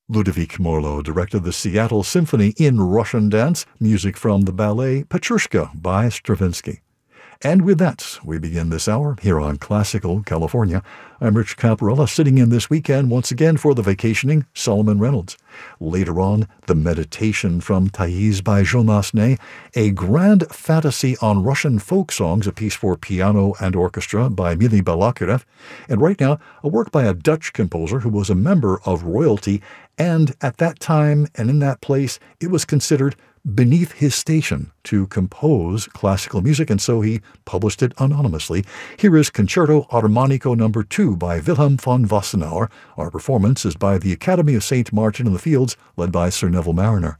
Ludovic Morlot directed the Seattle Symphony in Russian dance, music from the ballet Petrushka by Stravinsky. And with that, we begin this hour here on Classical California. I'm Rich Caparella, sitting in this weekend once again for the vacationing Solomon Reynolds. Later on, The Meditation from Thais by Jean Massenet, a grand fantasy on Russian folk songs, a piece for piano and orchestra by Mily Balakirev. And right now, a work by a Dutch composer who was a member of royalty, and at that time and in that place, it was considered beneath his station to compose classical music, and so he published it anonymously. Here is Concerto Armonico No. 2 by Wilhelm von Wassenaar. Our performance is by the Academy of St. Martin in the Fields, led by Sir Neville Mariner.